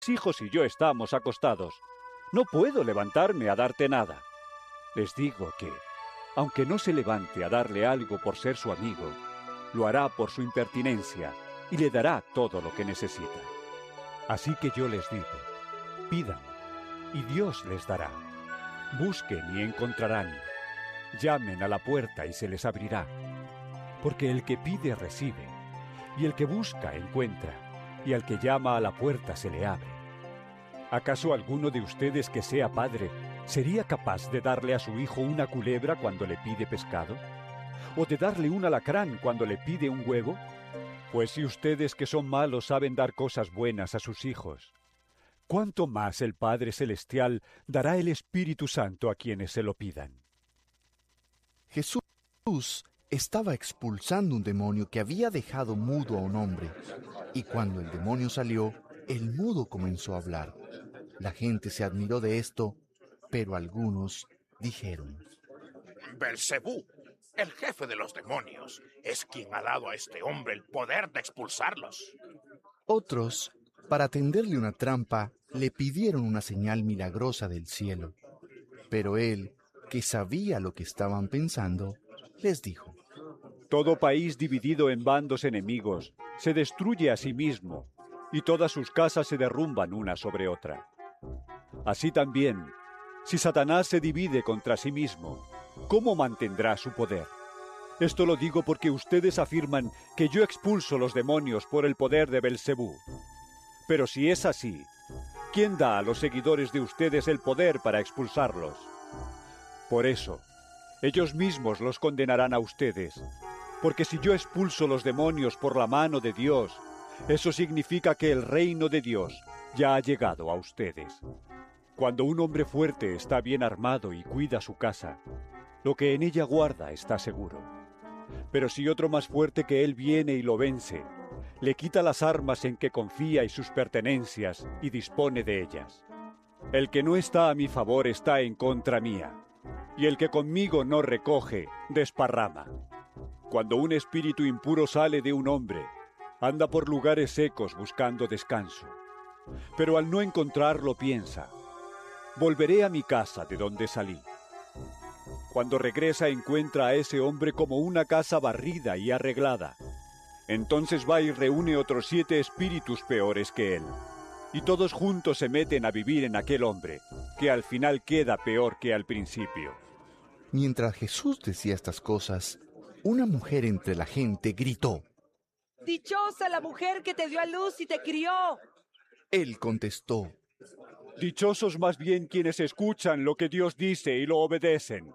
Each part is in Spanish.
hijos y yo estamos acostados. No puedo levantarme a darte nada. Les digo que, aunque no se levante a darle algo por ser su amigo, lo hará por su impertinencia y le dará todo lo que necesita. Así que yo les digo, pidan, y Dios les dará. Busquen y encontrarán. Llamen a la puerta y se les abrirá. Porque el que pide recibe, y el que busca encuentra, y al que llama a la puerta se le abre. ¿Acaso alguno de ustedes que sea padre sería capaz de darle a su hijo una culebra cuando le pide pescado? ¿O de darle un alacrán cuando le pide un huevo? Pues si ustedes que son malos saben dar cosas buenas a sus hijos, ¿cuánto más el Padre Celestial dará el Espíritu Santo a quienes se lo pidan? Jesús estaba expulsando un demonio que había dejado mudo a un hombre, y cuando el demonio salió, el mudo comenzó a hablar. La gente se admiró de esto, pero algunos dijeron: Belcebú, el jefe de los demonios, es quien ha dado a este hombre el poder de expulsarlos. Otros, para tenderle una trampa, le pidieron una señal milagrosa del cielo. Pero él, que sabía lo que estaban pensando, les dijo: Todo país dividido en bandos enemigos se destruye a sí mismo, y todas sus casas se derrumban una sobre otra. Así también, si Satanás se divide contra sí mismo, ¿cómo mantendrá su poder? Esto lo digo porque ustedes afirman que yo expulso los demonios por el poder de Belcebú. Pero si es así, ¿quién da a los seguidores de ustedes el poder para expulsarlos? Por eso, ellos mismos los condenarán a ustedes, porque si yo expulso los demonios por la mano de Dios, eso significa que el reino de Dios ya ha llegado a ustedes. Cuando un hombre fuerte está bien armado y cuida su casa, lo que en ella guarda está seguro. Pero si otro más fuerte que él viene y lo vence, le quita las armas en que confía y sus pertenencias y dispone de ellas. El que no está a mi favor está en contra mía, y el que conmigo no recoge, desparrama. Cuando un espíritu impuro sale de un hombre, anda por lugares secos buscando descanso. Pero al no encontrarlo piensa: volveré a mi casa de donde salí. Cuando regresa encuentra a ese hombre como una casa barrida y arreglada. Entonces va y reúne otros 7 espíritus peores que él, y todos juntos se meten a vivir en aquel hombre, que al final queda peor que al principio. Mientras Jesús decía estas cosas, una mujer entre la gente gritó: ¡Dichosa la mujer que te dio a luz y te crió! Él contestó: Dichosos más bien quienes escuchan lo que Dios dice y lo obedecen.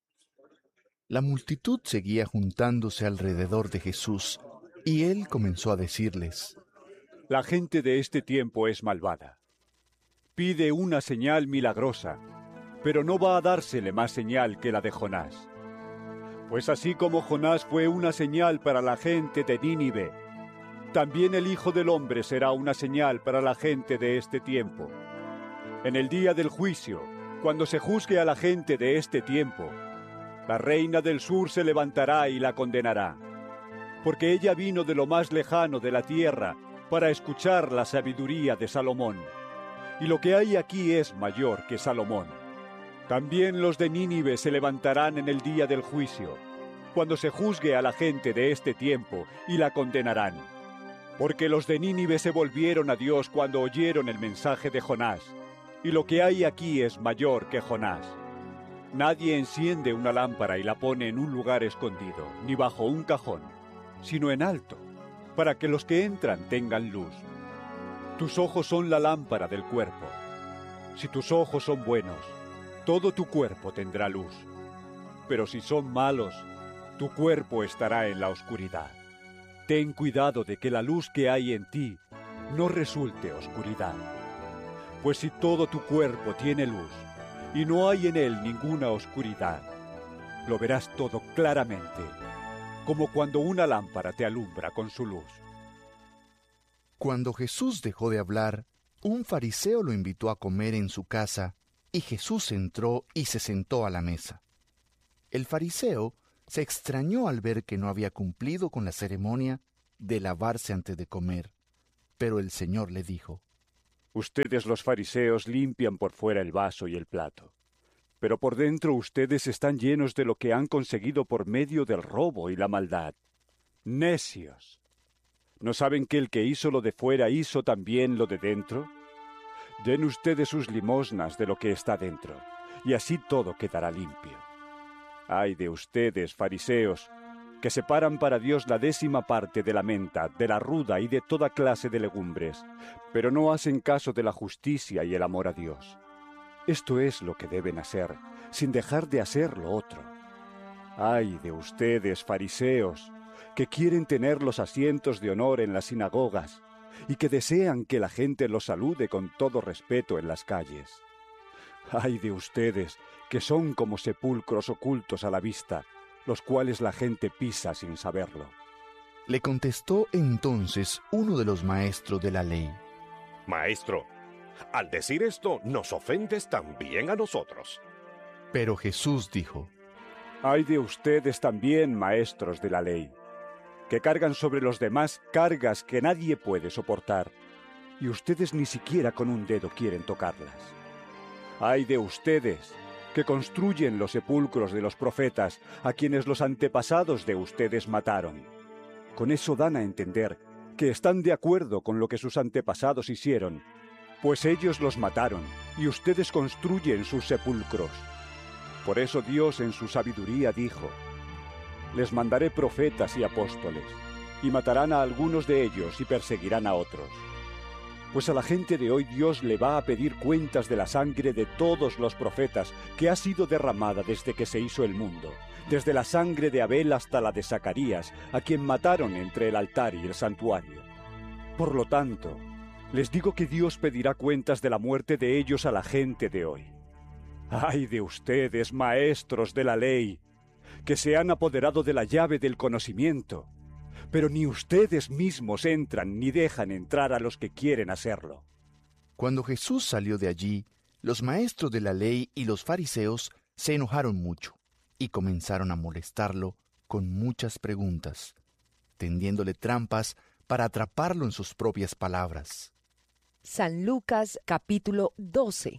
La multitud seguía juntándose alrededor de Jesús, y él comenzó a decirles: La gente de este tiempo es malvada. Pide una señal milagrosa, pero no va a dársele más señal que la de Jonás. Pues así como Jonás fue una señal para la gente de Nínive, también el Hijo del Hombre será una señal para la gente de este tiempo. En el día del juicio, cuando se juzgue a la gente de este tiempo, la reina del sur se levantará y la condenará, porque ella vino de lo más lejano de la tierra para escuchar la sabiduría de Salomón, y lo que hay aquí es mayor que Salomón. También los de Nínive se levantarán en el día del juicio, cuando se juzgue a la gente de este tiempo, y la condenarán. Porque los de Nínive se volvieron a Dios cuando oyeron el mensaje de Jonás, y lo que hay aquí es mayor que Jonás. Nadie enciende una lámpara y la pone en un lugar escondido, ni bajo un cajón, sino en alto, para que los que entran tengan luz. Tus ojos son la lámpara del cuerpo. Si tus ojos son buenos, todo tu cuerpo tendrá luz. Pero si son malos, tu cuerpo estará en la oscuridad. Ten cuidado de que la luz que hay en ti no resulte oscuridad. Pues si todo tu cuerpo tiene luz, y no hay en él ninguna oscuridad, lo verás todo claramente, como cuando una lámpara te alumbra con su luz. Cuando Jesús dejó de hablar, un fariseo lo invitó a comer en su casa, y Jesús entró y se sentó a la mesa. El fariseo se extrañó al ver que no había cumplido con la ceremonia de lavarse antes de comer, pero el Señor le dijo: Ustedes los fariseos limpian por fuera el vaso y el plato, pero por dentro ustedes están llenos de lo que han conseguido por medio del robo y la maldad. ¡Necios! ¿No saben que el que hizo lo de fuera hizo también lo de dentro? Den ustedes sus limosnas de lo que está dentro, y así todo quedará limpio. ¡Ay de ustedes, fariseos, que separan para Dios la 10ª parte de la menta, de la ruda y de toda clase de legumbres, pero no hacen caso de la justicia y el amor a Dios! Esto es lo que deben hacer, sin dejar de hacer lo otro. ¡Ay de ustedes, fariseos, que quieren tener los asientos de honor en las sinagogas y que desean que la gente los salude con todo respeto en las calles! ¡Ay de ustedes, que son como sepulcros ocultos a la vista, los cuales la gente pisa sin saberlo! Le contestó entonces uno de los maestros de la ley. Maestro, al decir esto, nos ofendes también a nosotros. Pero Jesús dijo: ¡Ay de ustedes también, maestros de la ley, que cargan sobre los demás cargas que nadie puede soportar, y ustedes ni siquiera con un dedo quieren tocarlas! ¡Ay de ustedes, que construyen los sepulcros de los profetas, a quienes los antepasados de ustedes mataron! Con eso dan a entender que están de acuerdo con lo que sus antepasados hicieron, pues ellos los mataron, y ustedes construyen sus sepulcros. Por eso Dios en su sabiduría dijo: les mandaré profetas y apóstoles, y matarán a algunos de ellos y perseguirán a otros. Pues a la gente de hoy Dios le va a pedir cuentas de la sangre de todos los profetas que ha sido derramada desde que se hizo el mundo, desde la sangre de Abel hasta la de Zacarías, a quien mataron entre el altar y el santuario. Por lo tanto, les digo que Dios pedirá cuentas de la muerte de ellos a la gente de hoy. ¡Ay de ustedes, maestros de la ley, que se han apoderado de la llave del conocimiento, pero ni ustedes mismos entran ni dejan entrar a los que quieren hacerlo! Cuando Jesús salió de allí, los maestros de la ley y los fariseos se enojaron mucho y comenzaron a molestarlo con muchas preguntas, tendiéndole trampas para atraparlo en sus propias palabras. San Lucas capítulo 12.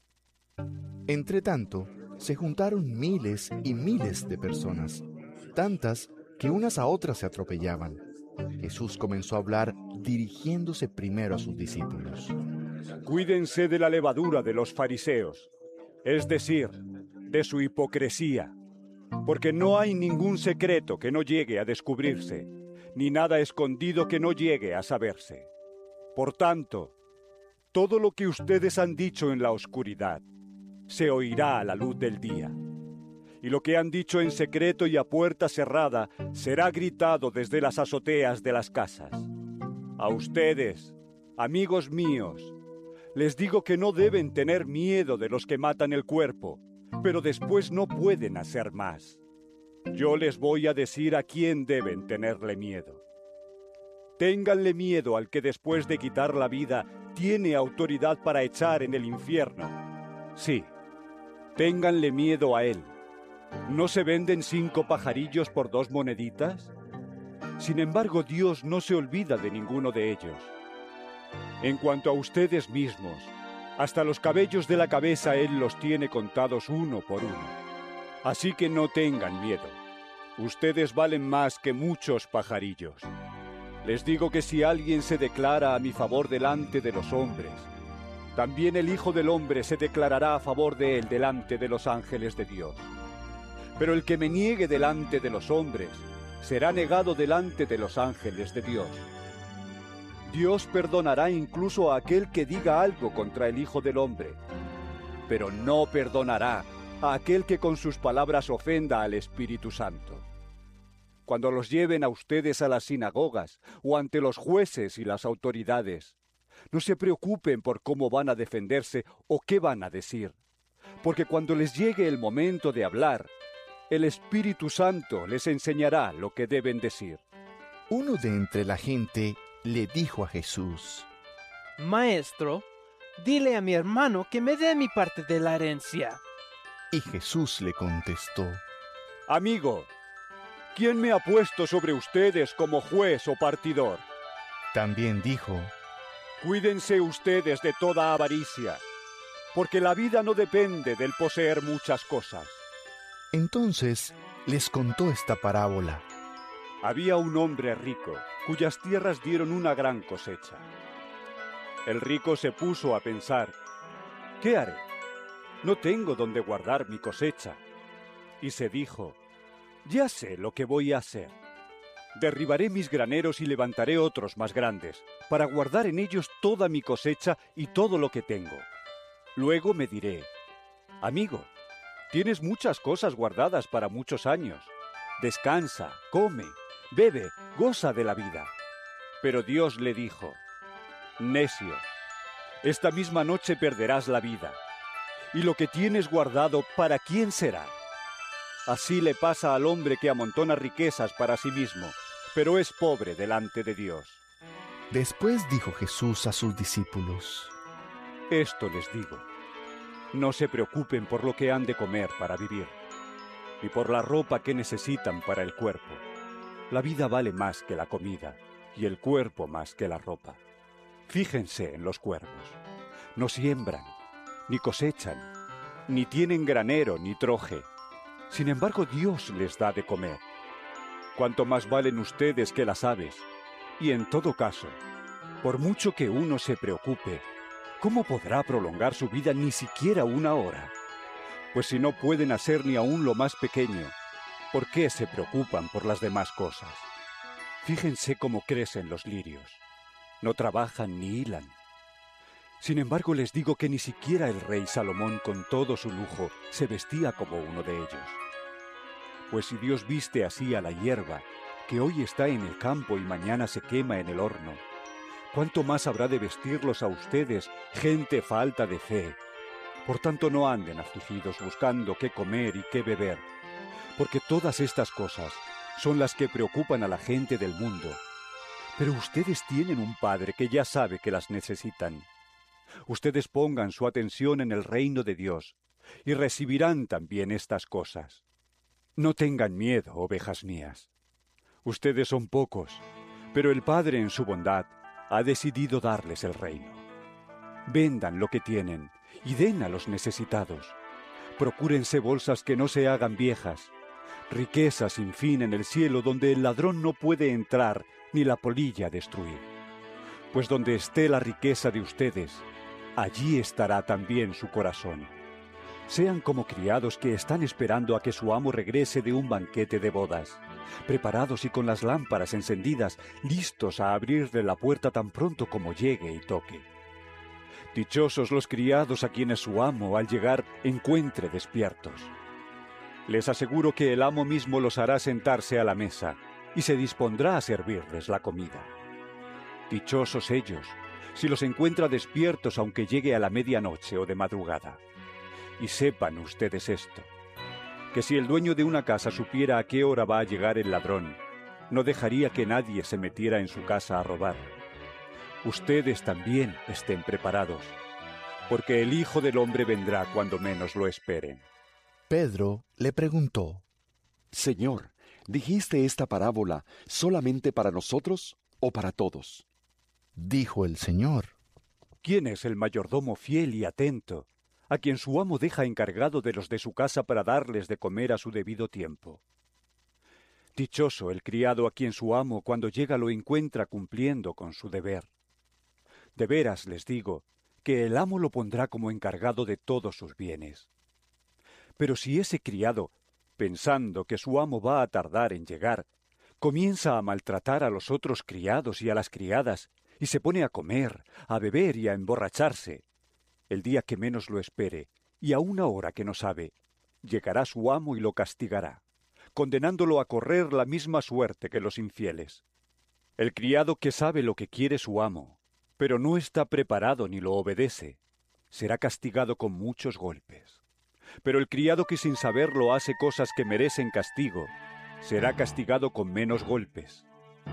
Entretanto, se juntaron miles y miles de personas, tantas que unas a otras se atropellaban. Jesús comenzó a hablar dirigiéndose primero a sus discípulos. Cuídense de la levadura de los fariseos, es decir, de su hipocresía, porque no hay ningún secreto que no llegue a descubrirse, ni nada escondido que no llegue a saberse. Por tanto, todo lo que ustedes han dicho en la oscuridad se oirá a la luz del día. Y lo que han dicho en secreto y a puerta cerrada será gritado desde las azoteas de las casas. A ustedes, amigos míos, les digo que no deben tener miedo de los que matan el cuerpo, pero después no pueden hacer más. Yo les voy a decir a quién deben tenerle miedo. Ténganle miedo al que después de quitar la vida tiene autoridad para echar en el infierno. Sí, ténganle miedo a él. ¿No se venden 5 pajarillos por 2 moneditas? Sin embargo, Dios no se olvida de ninguno de ellos. En cuanto a ustedes mismos, hasta los cabellos de la cabeza Él los tiene contados uno por uno. Así que no tengan miedo. Ustedes valen más que muchos pajarillos. Les digo que si alguien se declara a mi favor delante de los hombres, también el Hijo del Hombre se declarará a favor de él delante de los ángeles de Dios. Pero el que me niegue delante de los hombres, será negado delante de los ángeles de Dios. Dios perdonará incluso a aquel que diga algo contra el Hijo del Hombre, pero no perdonará a aquel que con sus palabras ofenda al Espíritu Santo. Cuando los lleven a ustedes a las sinagogas o ante los jueces y las autoridades, no se preocupen por cómo van a defenderse o qué van a decir, porque cuando les llegue el momento de hablar, el Espíritu Santo les enseñará lo que deben decir. Uno de entre la gente le dijo a Jesús: Maestro, dile a mi hermano que me dé mi parte de la herencia. Y Jesús le contestó: Amigo, ¿quién me ha puesto sobre ustedes como juez o partidor? También dijo: Cuídense ustedes de toda avaricia, porque la vida no depende del poseer muchas cosas. Entonces les contó esta parábola. Había un hombre rico, cuyas tierras dieron una gran cosecha. El rico se puso a pensar, ¿qué haré? No tengo donde guardar mi cosecha. Y se dijo, ya sé lo que voy a hacer. Derribaré mis graneros y levantaré otros más grandes, para guardar en ellos toda mi cosecha y todo lo que tengo. Luego me diré, amigo, tienes muchas cosas guardadas para muchos años. Descansa, come, bebe, goza de la vida. Pero Dios le dijo, necio, esta misma noche perderás la vida. Y lo que tienes guardado, ¿para quién será? Así le pasa al hombre que amontona riquezas para sí mismo, pero es pobre delante de Dios. Después dijo Jesús a sus discípulos, Esto les digo, no se preocupen por lo que han de comer para vivir, ni por la ropa que necesitan para el cuerpo. La vida vale más que la comida, y el cuerpo más que la ropa. Fíjense en los cuervos, no siembran, ni cosechan, ni tienen granero ni troje. Sin embargo, Dios les da de comer. Cuánto más valen ustedes que las aves. Y en todo caso, por mucho que uno se preocupe, ¿cómo podrá prolongar su vida ni siquiera una hora? Pues si no pueden hacer ni aún lo más pequeño, ¿por qué se preocupan por las demás cosas? Fíjense cómo crecen los lirios. No trabajan ni hilan. Sin embargo, les digo que ni siquiera el rey Salomón, con todo su lujo, se vestía como uno de ellos. Pues si Dios viste así a la hierba, que hoy está en el campo y mañana se quema en el horno, ¿cuánto más habrá de vestirlos a ustedes, gente falta de fe? Por tanto, no anden afligidos buscando qué comer y qué beber, porque todas estas cosas son las que preocupan a la gente del mundo. Pero ustedes tienen un Padre que ya sabe que las necesitan. Ustedes pongan su atención en el reino de Dios y recibirán también estas cosas. No tengan miedo, ovejas mías. Ustedes son pocos, pero el Padre en su bondad ha decidido darles el reino. Vendan lo que tienen y den a los necesitados. Procúrense bolsas que no se hagan viejas, riquezas sin fin en el cielo donde el ladrón no puede entrar ni la polilla destruir. Pues donde esté la riqueza de ustedes, allí estará también su corazón. Sean como criados que están esperando a que su amo regrese de un banquete de bodas, preparados y con las lámparas encendidas, listos a abrirle la puerta tan pronto como llegue y toque. Dichosos los criados a quienes su amo, al llegar, encuentre despiertos. Les aseguro que el amo mismo los hará sentarse a la mesa y se dispondrá a servirles la comida. Dichosos ellos, si los encuentra despiertos aunque llegue a la medianoche o de madrugada. Y sepan ustedes esto, que si el dueño de una casa supiera a qué hora va a llegar el ladrón, no dejaría que nadie se metiera en su casa a robar. Ustedes también estén preparados, porque el Hijo del Hombre vendrá cuando menos lo esperen. Pedro le preguntó, Señor, ¿dijiste esta parábola solamente para nosotros o para todos? Dijo el Señor, ¿Quién es el mayordomo fiel y atento, a quien su amo deja encargado de los de su casa para darles de comer a su debido tiempo? Dichoso el criado a quien su amo cuando llega lo encuentra cumpliendo con su deber. De veras les digo, que el amo lo pondrá como encargado de todos sus bienes. Pero si ese criado, pensando que su amo va a tardar en llegar, comienza a maltratar a los otros criados y a las criadas, y se pone a comer, a beber y a emborracharse, el día que menos lo espere, y a una hora que no sabe, llegará su amo y lo castigará, condenándolo a correr la misma suerte que los infieles. El criado que sabe lo que quiere su amo, pero no está preparado ni lo obedece, será castigado con muchos golpes. Pero el criado que sin saberlo hace cosas que merecen castigo, será castigado con menos golpes.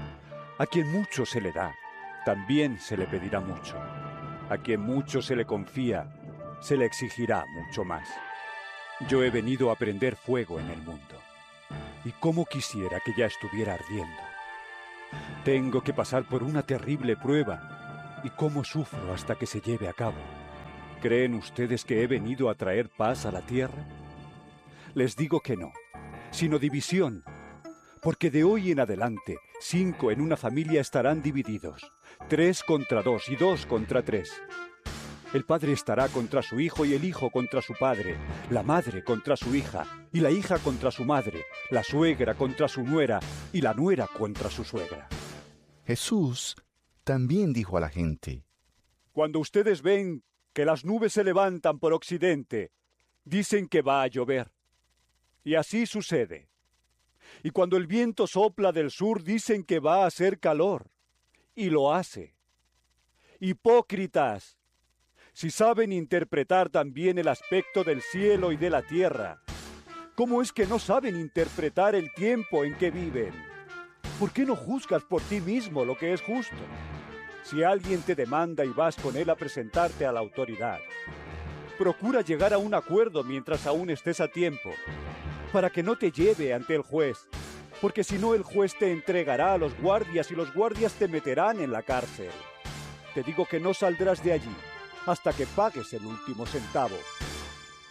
A quien mucho se le da, también se le pedirá mucho. A quien mucho se le confía, se le exigirá mucho más. Yo he venido a prender fuego en el mundo, y cómo quisiera que ya estuviera ardiendo. Tengo que pasar por una terrible prueba, ¿Y cómo sufro hasta que se lleve a cabo? ¿Creen ustedes que he venido a traer paz a la tierra? Les digo que no, sino división. Porque de hoy en adelante, 5 en una familia estarán divididos, 3 contra 2 y 2 contra 3. El padre estará contra su hijo y el hijo contra su padre, la madre contra su hija y la hija contra su madre, la suegra contra su nuera y la nuera contra su suegra. Jesús también dijo a la gente: Cuando ustedes ven que las nubes se levantan por occidente, dicen que va a llover. Y así sucede. Y cuando el viento sopla del sur, dicen que va a hacer calor. Y lo hace. Hipócritas, si saben interpretar también el aspecto del cielo y de la tierra, ¿cómo es que no saben interpretar el tiempo en que viven? ¿Por qué no juzgas por ti mismo lo que es justo? Si alguien te demanda y vas con él a presentarte a la autoridad, procura llegar a un acuerdo mientras aún estés a tiempo, para que no te lleve ante el juez, porque si no el juez te entregará a los guardias y los guardias te meterán en la cárcel. Te digo que no saldrás de allí hasta que pagues el último centavo.